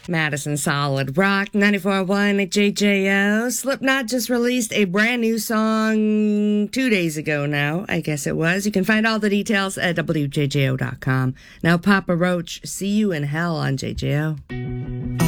Madison Solid Rock 94.1 at JJO. Slipknot just released a brand new song 2 days ago now, I guess it was. You can find all the details at WJJO.com. Now, Papa Roach, See You in Hell on JJO.